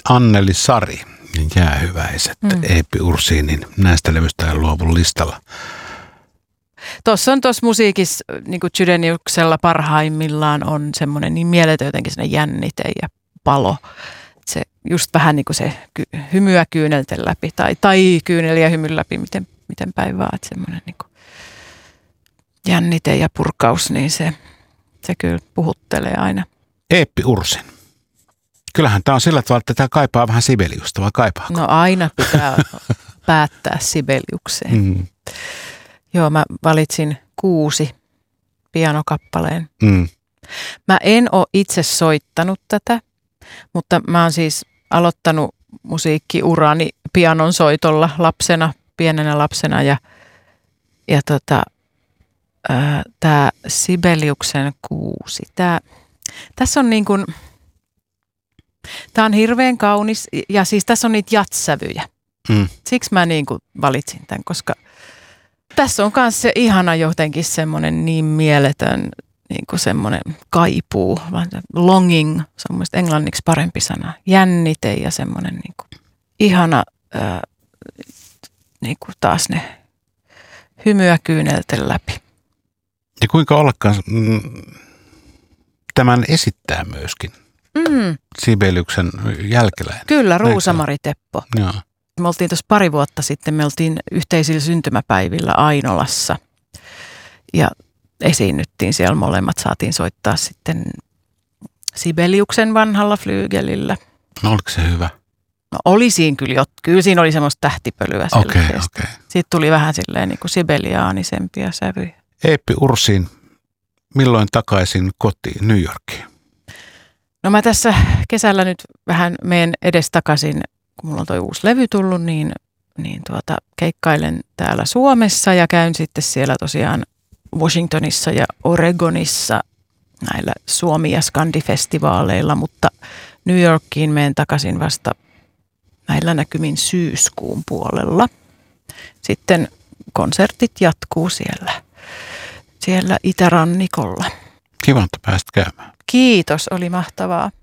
Anneli Sari, Jäähyväiset, Eeppi Ursinin näistä levyistä ja luovun listalla. Tuossa musiikissa, niin kuin Chydeniuksella parhaimmillaan on semmoinen niin mieletön jotenkin semmoinen jännite ja palo. Se just vähän niin kuin se hymyä kyynelten läpi tai kyyneliä hymyn läpi, miten päin vaan. Että semmoinen niin kuin jännite ja purkaus, niin se kyllä puhuttelee aina. Eeppi Ursin. Kyllähän tämä on sillä tavalla, että tämä kaipaa vähän Sibeliusta, vai kaipaako? No aina pitää päättää Sibeliukseen. Joo, mä valitsin 6 pianokappaleen. Mä en ole itse soittanut tätä, mutta mä oon siis aloittanut musiikkiurani pianon soitolla pienenä lapsena ja tämä Sibeliuksen 6. Tässä on niin kuin, tämä on hirveän kaunis ja siis tässä on niitä jatsävyjä. Siksi mä niin kuin valitsin tämän, koska tässä on myös se ihana jotenkin semmoinen niin mieletön niin kuin semmoinen kaipuu, longing, se on mielestäni englanniksi parempi sana, jännite ja semmoinen niin kuin ihana niin kuin taas ne hymyä kyynelten läpi. Ja kuinka ollakaan tämän esittää myöskin Sibeliuksen jälkeläinen. Kyllä, Ruusamari Teppo. Joo. Me oltiin tuossa pari vuotta sitten, me oltiin yhteisillä syntymäpäivillä Ainolassa ja esiinnyttiin siellä molemmat. Saatiin soittaa sitten Sibeliuksen vanhalla flyygelillä. No oliko se hyvä? No oli siinä kyllä siinä oli semmoista tähtipölyä selkeästi. Okay. Siitä tuli vähän silleen niin kuin sibeliaanisempia sävyjä. Eeppi Ursin, milloin takaisin kotiin New Yorkiin? No mä tässä kesällä nyt vähän menen edestakaisin, kun mulla on toi uusi levy tullut, niin keikkailen täällä Suomessa ja käyn sitten siellä tosiaan Washingtonissa ja Oregonissa näillä Suomi- ja Skandifestivaaleilla, mutta New Yorkiin menen takaisin vasta näillä näkymin syyskuun puolella. Sitten konsertit jatkuu siellä itärannikolla. Kiva, että pääsit käymään. Kiitos, oli mahtavaa.